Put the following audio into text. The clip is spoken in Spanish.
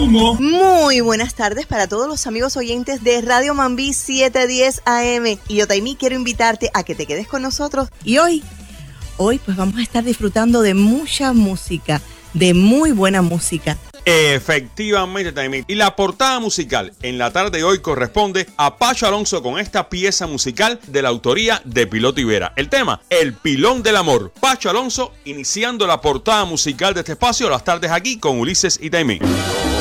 humo. Muy buenas tardes para todos los amigos oyentes de Radio Mambí 710 AM. Y yo, Taimí, quiero invitarte a que te quedes con nosotros. Y hoy pues vamos a estar disfrutando de mucha música, de muy buena música. Efectivamente, Taimí. Y la portada musical en la tarde de hoy corresponde a Pacho Alonso con esta pieza musical de la autoría de Piloto Ivera. El tema, El Pilón del Amor. Pacho Alonso iniciando la portada musical de este espacio, las tardes aquí con Ulises y Taimí.